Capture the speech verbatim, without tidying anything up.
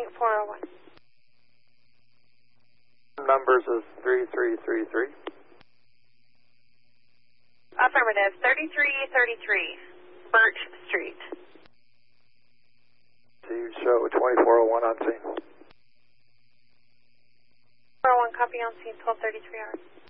scene four oh one. Numbers is three three three three. Affirmative, thirty-three thirty-three, Birch Street. You show twenty-four oh one on scene. four oh one, copy on scene, twelve thirty-three hours.